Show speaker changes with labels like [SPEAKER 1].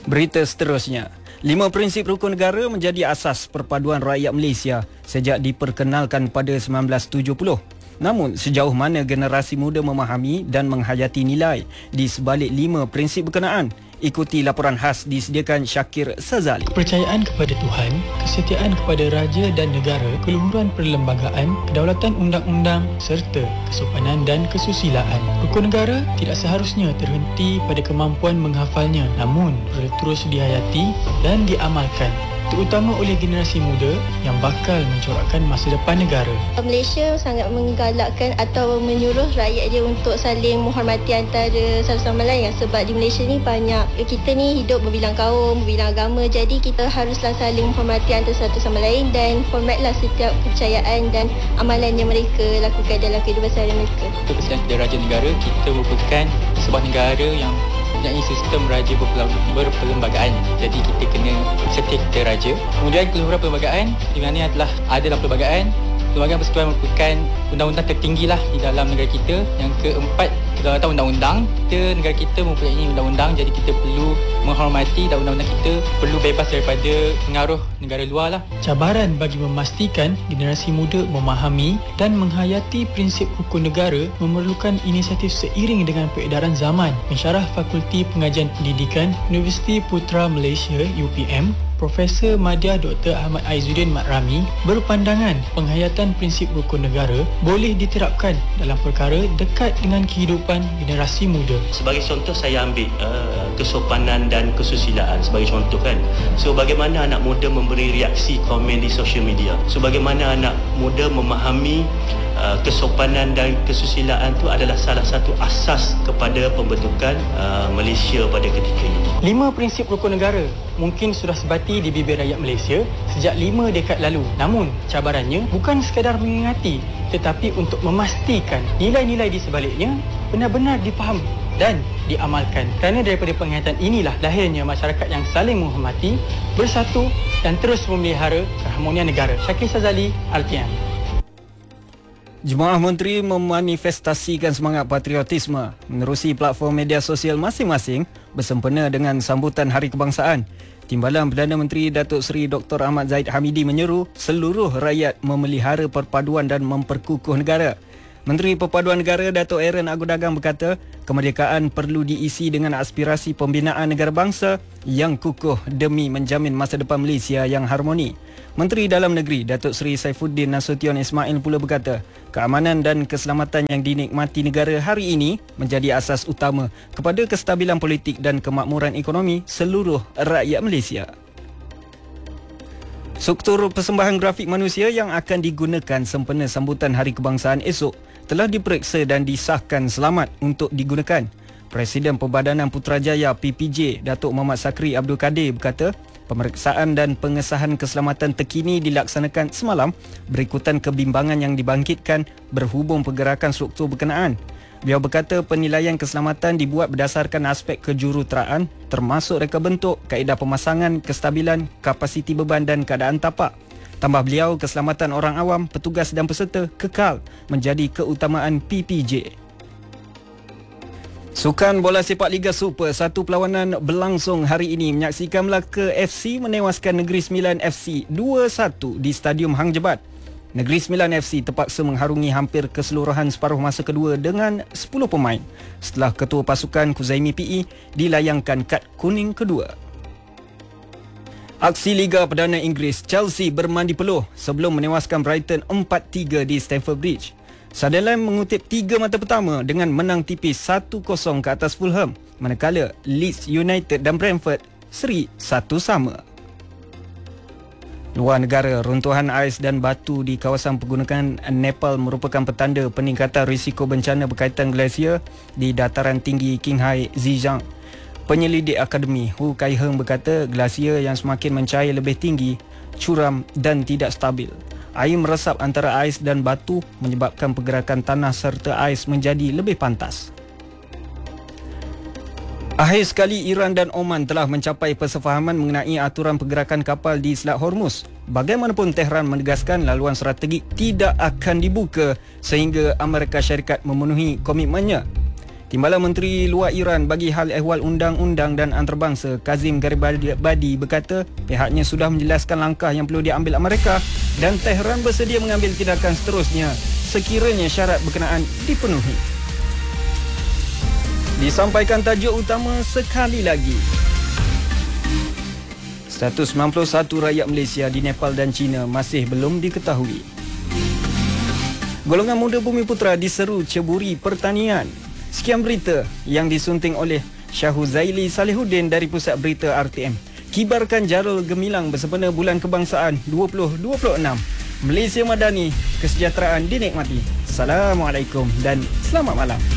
[SPEAKER 1] Berita seterusnya. 5 prinsip rukun negara menjadi asas perpaduan rakyat Malaysia sejak diperkenalkan pada 1970. Namun, sejauh mana generasi muda memahami dan menghayati nilai di sebalik 5 prinsip berkenaan? Ikuti laporan khas disediakan Syakir Sazali.
[SPEAKER 2] Kepercayaan kepada Tuhan, kesetiaan kepada raja dan negara, keluhuran perlembagaan, kedaulatan undang-undang serta kesopanan dan kesusilaan. Rukun negara tidak seharusnya terhenti pada kemampuan menghafalnya, namun perlu terus dihayati dan diamalkan, terutama oleh generasi muda yang bakal mencorakkan masa depan negara.
[SPEAKER 3] Malaysia sangat menggalakkan atau menyuruh rakyat dia untuk saling menghormati antara satu sama lain, sebab di Malaysia ni banyak, kita ni hidup berbilang kaum, berbilang agama, jadi kita haruslah saling menghormati antara satu sama lain dan hormatlah setiap kepercayaan dan amalan yang mereka lakukan dalam kehidupan seharian mereka.
[SPEAKER 4] Presiden Raja Negara, kita merupakan sebuah negara yang mempunyai sistem raja berperlembagaan. Jadi kita kena setia kita raja. Kemudian keluhuran perlembagaan, di mana telah ada dalam perlembagaan. Perlembagaan Persekutuan merupakan undang-undang tertinggi lah di dalam negara kita. Yang keempat, kedaulatan undang-undang. Negara kita mempunyai undang-undang, jadi kita perlu menghormati dan undang-undang kita perlu bebas daripada pengaruh negara luar lah.
[SPEAKER 2] Cabaran bagi memastikan generasi muda memahami dan menghayati prinsip rukun negara memerlukan inisiatif seiring dengan peredaran zaman. Pensyarah Fakulti Pengajian Pendidikan Universiti Putra Malaysia UPM, Profesor Madya Dr. Ahmad Aizuddin Mat Rami berpandangan penghayatan prinsip rukun negara boleh diterapkan dalam perkara dekat dengan kehidupan generasi muda.
[SPEAKER 5] Sebagai contoh, saya ambil kesopanan dan kesusilaan sebagai contoh kan. So bagaimana anak muda memberi reaksi komen di social media. So bagaimana anak muda memahami kesopanan dan kesusilaan itu adalah salah satu asas kepada pembentukan Malaysia pada ketika ini.
[SPEAKER 2] 5 prinsip rukun negara mungkin sudah sebati di bibir rakyat Malaysia sejak 5 dekad lalu. Namun, cabarannya bukan sekadar mengingati, tetapi untuk memastikan nilai-nilai di sebaliknya benar-benar dipahami dan diamalkan. Kerana daripada penghayatan inilah lahirnya masyarakat yang saling menghormati, bersatu dan terus memelihara keharmonian negara. Syakir Sazali, RTM.
[SPEAKER 1] Jemaah Menteri memanifestasikan semangat patriotisme menerusi platform media sosial masing-masing bersempena dengan sambutan Hari Kebangsaan. Timbalan Perdana Menteri Datuk Seri Dr. Ahmad Zahid Hamidi menyeru seluruh rakyat memelihara perpaduan dan memperkukuh negara. Menteri Perpaduan Negara Datuk Aaron Agudagang berkata, kemerdekaan perlu diisi dengan aspirasi pembinaan negara bangsa yang kukuh demi menjamin masa depan Malaysia yang harmoni. Menteri Dalam Negeri Datuk Seri Saifuddin Nasution Ismail pula berkata, keamanan dan keselamatan yang dinikmati negara hari ini menjadi asas utama kepada kestabilan politik dan kemakmuran ekonomi seluruh rakyat Malaysia. Struktur persembahan grafik manusia yang akan digunakan sempena sambutan Hari Kebangsaan esok telah diperiksa dan disahkan selamat untuk digunakan. Presiden Perbadanan Putrajaya PPJ Datuk Muhammad Sakri Abdul Kadir berkata, pemeriksaan dan pengesahan keselamatan terkini dilaksanakan semalam berikutan kebimbangan yang dibangkitkan berhubung pergerakan struktur berkenaan. Beliau berkata penilaian keselamatan dibuat berdasarkan aspek kejuruteraan termasuk reka bentuk, kaedah pemasangan, kestabilan, kapasiti beban dan keadaan tapak. Tambah beliau, keselamatan orang awam, petugas dan peserta kekal menjadi keutamaan PPJ. Sukan bola sepak Liga Super, satu perlawanan berlangsung hari ini menyaksikan Melaka FC menewaskan Negeri Sembilan FC 2-1 di Stadium Hang Jebat. Negeri Sembilan FC terpaksa mengharungi hampir keseluruhan separuh masa kedua dengan 10 pemain setelah ketua pasukan Kuzaimi PE dilayangkan kad kuning kedua. Aksi Liga Perdana Inggeris, Chelsea bermandi peluh sebelum menewaskan Brighton 4-3 di Stamford Bridge. Sunderland mengutip 3 mata pertama dengan menang tipis 1-0 ke atas Fulham, manakala Leeds United dan Brentford seri 1-1. Luar negara, runtuhan ais dan batu di kawasan pergunungan Nepal merupakan petanda peningkatan risiko bencana berkaitan glasier di dataran tinggi Qinghai Zhejiang. Penyelidik Akademi Hu Kai-heng berkata glasier yang semakin mencair lebih tinggi, curam dan tidak stabil. Air meresap antara ais dan batu menyebabkan pergerakan tanah serta ais menjadi lebih pantas. Akhir sekali, Iran dan Oman telah mencapai persefahaman mengenai aturan pergerakan kapal di Selat Hormuz. Bagaimanapun, Tehran menegaskan laluan strategik tidak akan dibuka sehingga Amerika Syarikat memenuhi komitmennya. Timbalan Menteri Luar Iran bagi hal ehwal undang-undang dan antarabangsa Kazim Garibabadi berkata pihaknya sudah menjelaskan langkah yang perlu diambil Amerika dan Tehran bersedia mengambil tindakan seterusnya sekiranya syarat berkenaan dipenuhi. Disampaikan tajuk utama sekali lagi. Status 91 rakyat Malaysia di Nepal dan China masih belum diketahui. Golongan muda Bumi Putra diseru ceburi pertanian. Sekian berita yang disunting oleh Syahuzaili Salihuddin dari Pusat Berita RTM. Kibarkan Jarul Gemilang bersempena Bulan Kebangsaan 2026. Malaysia Madani, kesejahteraan dinikmati. Assalamualaikum dan selamat malam.